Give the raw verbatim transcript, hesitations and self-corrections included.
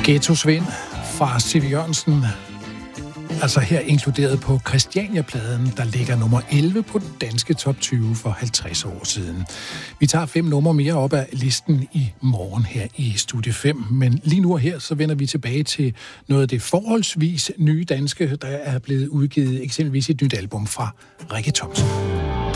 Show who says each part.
Speaker 1: Ghetto-Svend fra C V Jørgensen, altså her inkluderet på Christiania-pladen, der ligger nummer elleve på den danske top tyve for halvtreds år siden. Vi tager fem numre mere op af listen i morgen her i Studie fem, men lige nu og her, så vender vi tilbage til noget af det forholdsvis nye danske, der er blevet udgivet, eksempelvis et nyt album fra Rikke Thomsen.